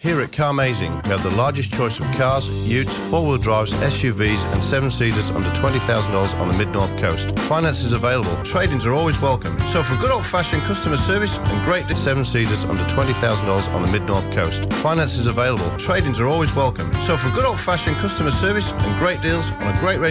Here at Carmazing, we have the largest choice of cars, utes, four-wheel drives, SUVs and seven-seaters under $20,000 on the Mid-North Coast. Finance is available. Trade-ins are always welcome. So for good old-fashioned customer service and great seven-seaters under $20,000 on the Mid-North Coast. Finance is available. Trade-ins are always welcome. So for good old-fashioned customer service and great deals on a great range